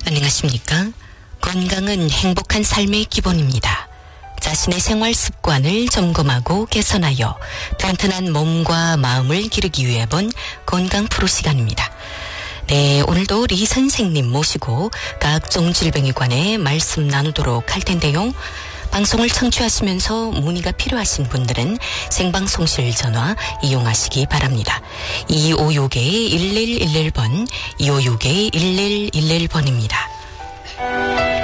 안녕하십니까? 건강은 행복한 삶의 기본입니다. 자신의 생활 습관을 점검하고 개선하여 튼튼한 몸과 마음을 기르기 위해 본 건강 프로 시간입니다. 네, 오늘도 리 선생님 모시고 각종 질병에 관해 말씀 나누도록 할 텐데요. 방송을 청취하시면서 문의가 필요하신 분들은 생방송실 전화 이용하시기 바랍니다. 2561-1111번, 2561-1111번입니다.